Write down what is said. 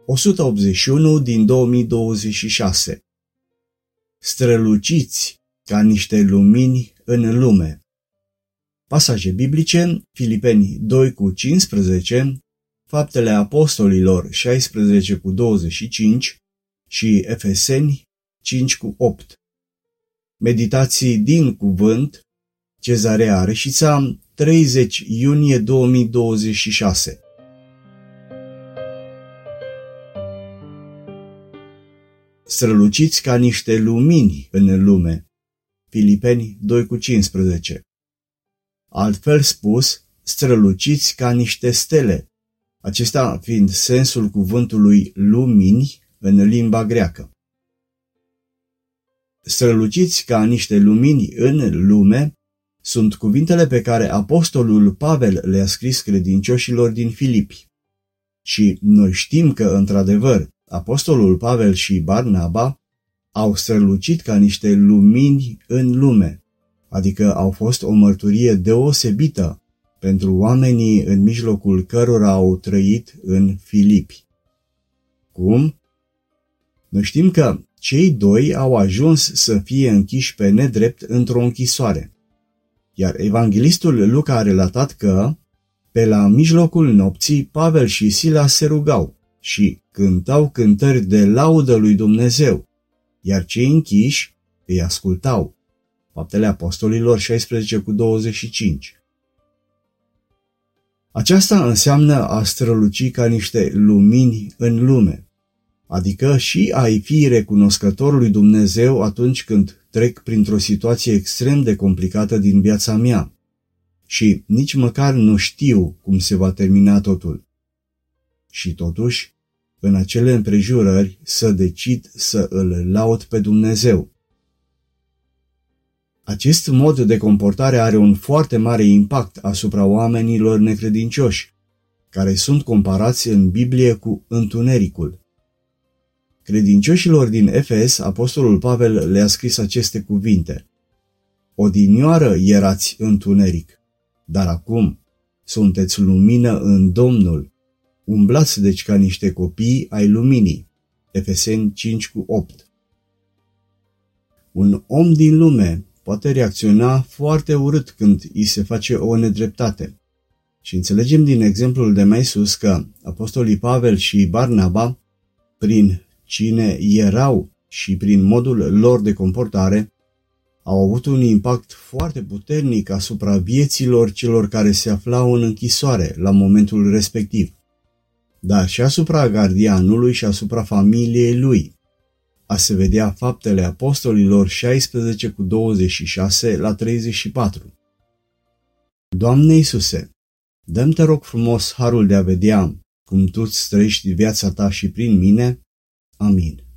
181 din 2026. Străluciți ca niște lumini în lume. Pasaje biblice: Filipeni 2:15, Faptele Apostolilor 16:25 și Efeseni 5:8. Meditații din cuvânt: Cezarea Reșița, 30 iunie 2026. Străluciți ca niște lumini în lume. Filipeni 2:15. Altfel spus, străluciți ca niște stele, acesta fiind sensul cuvântului lumini în limba greacă. Străluciți ca niște lumini în lume sunt cuvintele pe care apostolul Pavel le-a scris credincioșilor din Filipi. Și noi știm că, într-adevăr, apostolul Pavel și Barnaba au strălucit ca niște lumini în lume, adică au fost o mărturie deosebită pentru oamenii în mijlocul cărora au trăit în Filipi. Cum? Noi știm că cei doi au ajuns să fie închiși pe nedrept într-o închisoare, iar evanghelistul Luca a relatat că, pe la mijlocul nopții, Pavel și Sila se rugau și cântau cântări de laudă lui Dumnezeu, iar cei închiși îi ascultau. Faptele Apostolilor 16:25. Aceasta înseamnă a străluci ca niște lumini în lume, adică și a-i fi recunoscător lui Dumnezeu atunci când trec printr-o situație extrem de complicată din viața mea și nici măcar nu știu cum se va termina totul. Și totuși, în acele împrejurări, să decid să îl laud pe Dumnezeu. Acest mod de comportare are un foarte mare impact asupra oamenilor necredincioși, care sunt comparați în Biblie cu întunericul. Credincioșilor din Efes, apostolul Pavel le-a scris aceste cuvinte: Odinioară erați întuneric, dar acum sunteți lumină în Domnul. Umblați deci ca niște copii ai luminii. Efeseni 5:8. Un om din lume poate reacționa foarte urât când îi se face o nedreptate. Și înțelegem din exemplul de mai sus că apostolii Pavel și Barnaba, prin cine erau și prin modul lor de comportare, au avut un impact foarte puternic asupra vieților celor care se aflau în închisoare la momentul respectiv, dar și asupra gardianului și asupra familiei lui. A se vedea Faptele Apostolilor 16:26-34. Doamne Iisuse, dă-mi te rog frumos harul de a vedea cum Tu îți trăiești viața Ta și prin mine. Amin.